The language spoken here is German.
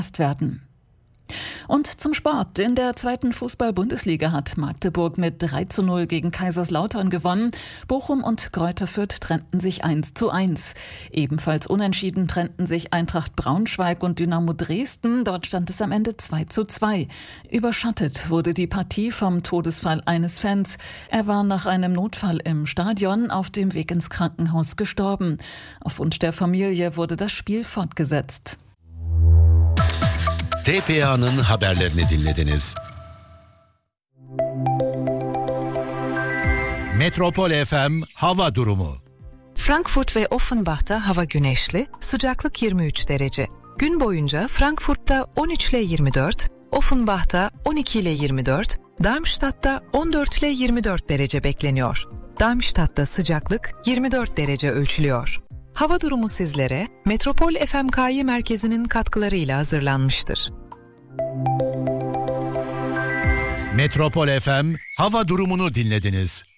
werden. Und zum Sport. In der 2. Fußball-Bundesliga hat Magdeburg mit 3:0 gegen Kaiserslautern gewonnen. Bochum und Greuther Fürth trennten sich 1:1. Ebenfalls unentschieden trennten sich Eintracht Braunschweig und Dynamo Dresden. Dort stand es am Ende 2:2. Überschattet wurde die Partie vom Todesfall eines Fans. Er war nach einem Notfall im Stadion auf dem Weg ins Krankenhaus gestorben. Auf Wunsch der Familie wurde das Spiel fortgesetzt. TPA'nın haberlerini dinlediniz. Metropol FM hava durumu. Frankfurt ve Offenbach'ta hava güneşli, sıcaklık 23 derece. Gün boyunca Frankfurt'ta 13 ile 24, Offenbach'ta 12 ile 24, Darmstadt'ta 14 ile 24 derece bekleniyor. Darmstadt'ta sıcaklık 24 derece ölçülüyor. Hava durumu sizlere Metropol FMK'yı merkezinin katkılarıyla hazırlanmıştır. Metropol FM hava durumunu dinlediniz.